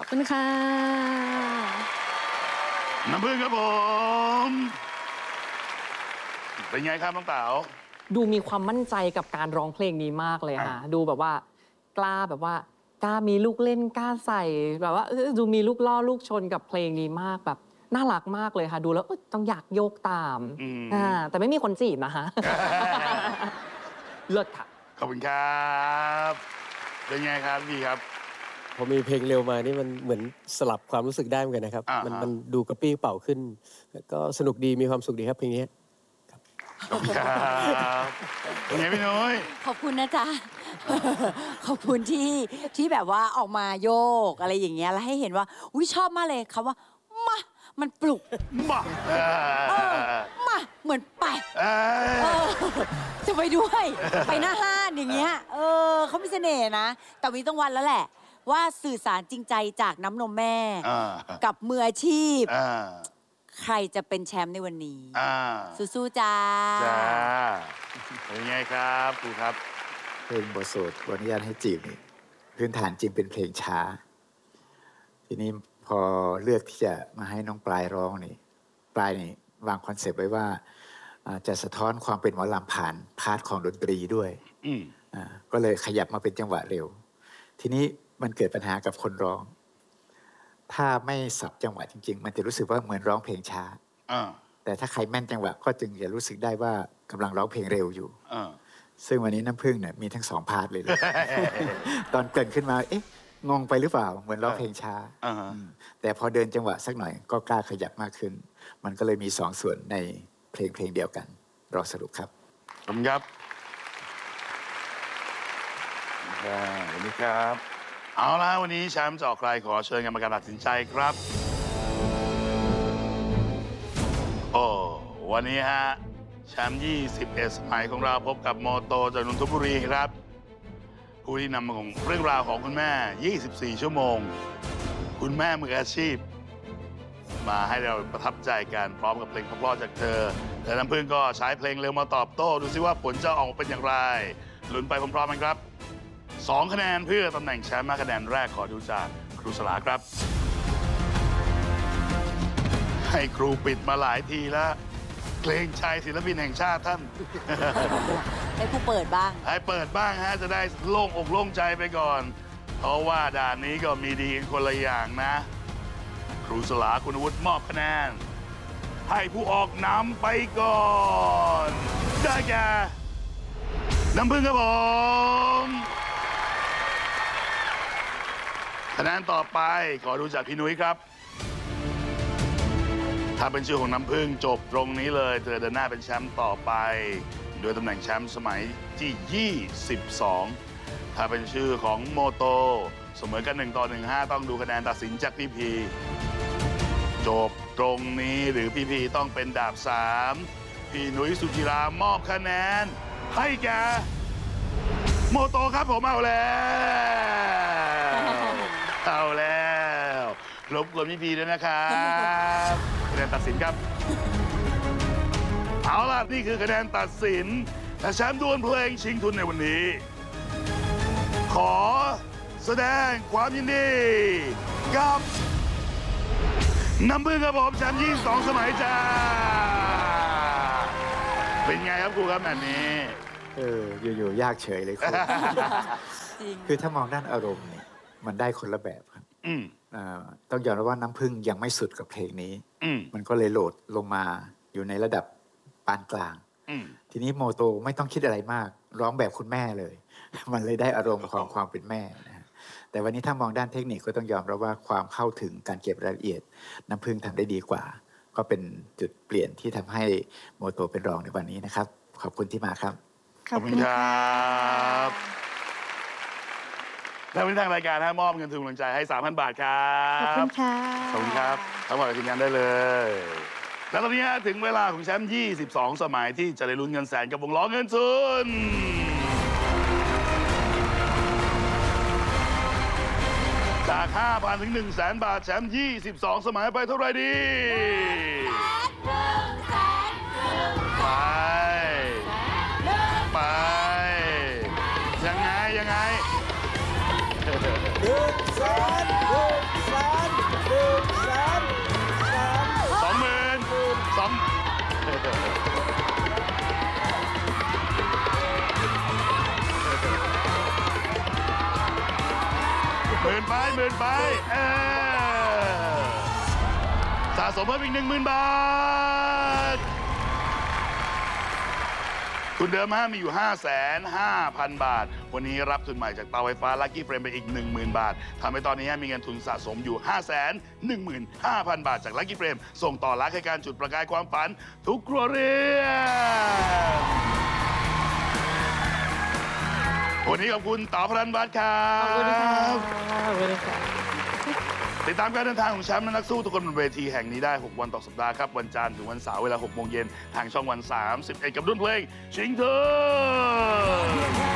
อบคุณค่ะน้ำพึ่งครับผมเป็นไงครับน้องเต๋าดูมีความมั่นใจกับการร้องเพลงนี้มากเลยค่ะดูแบบว่ากล้าแบบว่ากล้ามีลูกเล่นกล้าใส่แบบว่าดูมีลูกล่อลูกชนกับเพลงนี้มากแบบน่ารักมากเลยค่ะดูแล้วต้องอยากโยกตามแต่ไม่มีคนจีบนะคะเลิศค่ะขอบคุณครับเป็นไงครับพี่ครับพอมีเพลงเร็วมานี่มันเหมือนสลับความรู้สึกได้เหมือนกันนะครับมันดูกระปี้กระเป๋าขึ้นก็สนุกดีมีความสุขดีครับเพลงนี้ขอบคุณครับเป็นไงพี่นุ้ยขอบคุณนะจ๊ะขอบคุณที่แบบว่าออกมาโยกอะไรอย่างเงี้ยแล้วให้เห็นว่าอุ้ยชอบมากเลยคำว่ามามันปลุกมามาเหมือนไปจะไปด้วยไปหน้าห้านอย่างเงี้ยเขามีเสน่ห์นะแต่วิต้องวันแล้วแหละว่าสื่อสารจริงใจจากน้ำนมแม่กับมืออาชีพใครจะเป็นแชมป์ในวันนี้สู้ๆจ้าเป็นไงครับครูครับเพลงบทสวดขออนุญาตให้จีบนี่พื้นฐานจริงเป็นเพลงช้าทีนี้พอเลือกที่จะมาให้น้องปลายร้องนี่ปลายนี่วางคอนเซปต์ไว้ว่าจะสะท้อนความเป็นหมอลำผ่านพาร์ทของดนตรีด้วยก็เลยขยับมาเป็นจังหวะเร็วทีนี้มันเกิดปัญหากับคนร้องถ้าไม่สับจังหวะจริงๆมันจะรู้สึกว่าเหมือนร้องเพลงช้าแต่ถ้าใครแม่นจังหวะก็จึงจะรู้สึกได้ว่ากำลังร้องเพลงเร็วอยู่ซึ่งวันนี้น้ำพึ่งเนี่ยมีทั้ง2 พาร์ทเลย ตอนเกิดขึ้นมางงไปหรือเปล่าเหมือนร้องเพลงช้าแต่พอเดินจังหวะสักหน่อยก็กล้าขยับมากขึ้นมันก็เลยมี2 ส่วนในเพลงเดียวกันรอสรุปครับขอบคุณครับสวัสดีครับเอาละวันนี้แชมป์จะออกใครขอเชิญกรรมการตัดสินใจครับวันนี้ฮะแชมป์21 สมัยของเราพบกับโมโตจากนนทบุรีครับผู้ที่นำของเรื่องราวของคุณแม่24 ชั่วโมงคุณแม่มืออาชีพมาให้เราประทับใจกันพร้อมกับเพลงเพราะๆจากเธอแต่น้ำพึ่งก็ใช้เพลงเร็วมาตอบโต้ดูซิว่าผลจะออกเป็นอย่างไรลุ้นไปพร้อมๆกันครับ2 คะแนนเพื่อตำแหน่งแชมป์มาคะแนนแรกขอดูจากครูสลาครับให้ครูปิดมาหลายทีแล้วเกรงใจศิลปินแห่งชาติท่านให้ครูเปิดบ้างให้เปิดบ้างฮะจะได้โล่งอกโล่งใจไปก่อนเพราะว่าด่านนี้ก็มีดีกันคนละอย่างนะครูสลาคุณวุฒิมอบคะแนนให้ผู้ออกนำไปก่อนได้แก่น้ำพึ่งครับผมคะแนนต่อไปขอดูจากพี่นุ้ยครับถ้าเป็นชื่อของน้ำพึ่งจบตรงนี้เลยเธอเดินหน้าเป็นแชมป์ต่อไปโดยตำแหน่งแชมป์สมัยที่22ถ้าเป็นชื่อของโมโตเสมอกัน1-1 ต้องดูคะแนนตัดสินจากพี่พีจบตรงนี้หรือพี่พีต้องเป็นดาบ3พี่นุ้ยสุจิรามอบคะแนนให้แกโมโตครับผมเอาแล้วรบกวนพี่พีด้วยนะครับคะแนนตัดสินครับเอาล่ะนี่คือคะแนนตัดสินและแชมป์ดวลเพลงชิงทุนในวันนี้ขอแสดงความยินดีกับน้ำพึ่งครับผมแชมป์22 สมัยจ้าเป็นไงครับครูครับแบบนี้อยู่ยากเฉยเลยครูคือถ้ามองด้านอารมณ์เนี่ยมันได้คนละแบบครับต้องยอมรับว่าน้ำพึ่งยังไม่สุดกับเพลงนี้มันก็เลยโหลดลงมาอยู่ในระดับปานกลางทีนี้โมโตไม่ต้องคิดอะไรมากร้องแบบคุณแม่เลยมันเลยได้อารมณ์ของความเป็นแม่นะแต่วันนี้ถ้ามองด้านเทคนิคก็ต้องยอมรับว่าความเข้าถึงการเก็บรายละเอียดน้ำพึ่งทำได้ดีกว่าก็เป็นจุดเปลี่ยนที่ทำให้โมโตเป็นรองในวันนี้นะครับขอบคุณที่มาครับขอบคุณครับและวันนี้ทางรายการมอบเงินทุนกำลังใจให้ 3,000 บาทครับขอบคุณค่ะขอบคุณครับทั้งหมดทีมงานได้เลยแล้วตอนนี้ถึงเวลาของแชมป์22 สมัยที่จะได้ลุ้นเงินแสนกับวงล้อเงินทุนจาก 5,000 ถึง 100,000 บาทแชมป์22 สมัยไปเท่าไหร่ดีไปยังไง100,000 10,000 ไปสะสมเพิ่มอีก 10,000 บาททุนเดิมมีอยู่ 5,500,000 บาทวันนี้รับทุนใหม่จากเตาไฟฟ้าลัคกี้เฟรมไปอีก 10,000 บาททำให้ตอนนี้มีเงินทุนสะสมอยู่ 515,000 บาทจากลัคกี้เฟรมส่งต่อรักให้การจุดประกายความฝันทุกครัวเรือนวันนี้ขอบคุณเต๋าพรันวัฒน์ครับขอบคุณค่ะขอบคุณค่ะติดตามการเดินทางของแชมป์และนักสู้ทุกคนบนเวทีแห่งนี้ได้ 6 วันต่อสัปดาห์ครับ วันจันทร์ถึงวันเสาร์เวลา 6 โมงเย็นทางช่องวัน 31 กับรุ่นเพลงชิงเธอ